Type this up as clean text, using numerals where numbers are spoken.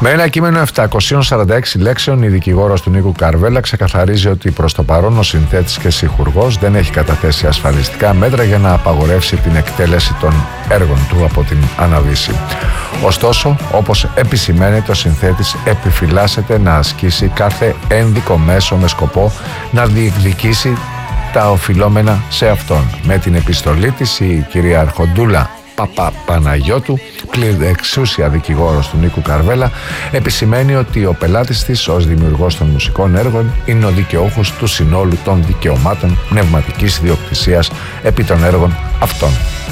Με ένα κείμενο 746 λέξεων, η δικηγόρος του Νίκου Καρβέλα ξεκαθαρίζει ότι προς το παρόν ο συνθέτης και συγχουργός δεν έχει καταθέσει ασφαλιστικά μέτρα για να απαγορεύσει την εκτέλεση των έργων του από την Αναβίση. Ωστόσο, όπως επισημαίνεται, ο συνθέτης επιφυλάσσεται να ασκήσει κάθε ένδικο μέσο με σκοπό να διεκδικήσει τα οφειλόμενα σε αυτόν. Με την επιστολή της, η κυρία Αρχοντούλα Παπαπαναγιώτου, εξούσια δικηγόρος του Νίκου Καρβέλα, επισημαίνει ότι ο πελάτης της ως δημιουργός των μουσικών έργων είναι ο δικαιούχος του συνόλου των δικαιωμάτων πνευματικής ιδιοκτησίας επί των έργων αυτών.